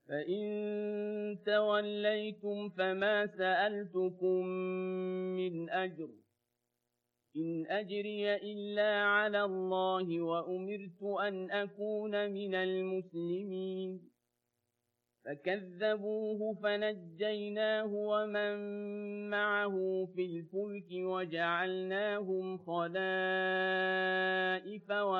فإن توليتم فما سألتكم من أجر إن أجري إلا على الله وأمرت أن أكون من المسلمين فكذبوه فنجيناه ومن معه في الفلك وجعلناهم خلائف